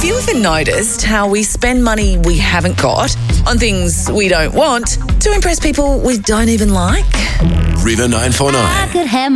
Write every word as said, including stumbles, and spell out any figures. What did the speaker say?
Have you ever noticed how we spend money we haven't got on things we don't want to impress people we don't even like? River nine four nine. I could have